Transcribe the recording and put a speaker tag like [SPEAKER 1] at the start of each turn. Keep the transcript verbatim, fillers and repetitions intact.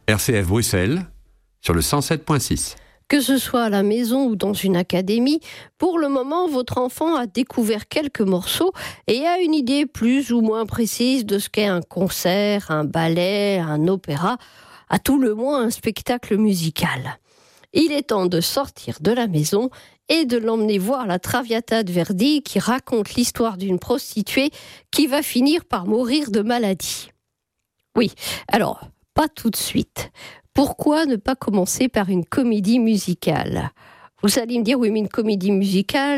[SPEAKER 1] R C F Bruxelles, sur le cent sept virgule six.
[SPEAKER 2] Que ce soit à la maison ou dans une académie, pour le moment, votre enfant a découvert quelques morceaux et a une idée plus ou moins précise de ce qu'est un concert, un ballet, un opéra, à tout le moins un spectacle musical. Il est temps de sortir de la maison et de l'emmener voir la Traviata de Verdi qui raconte l'histoire d'une prostituée qui va finir par mourir de maladie. Oui, alors, pas tout de suite. Pourquoi ne pas commencer par une comédie musicale ? Vous allez me dire, oui, mais une comédie musicale,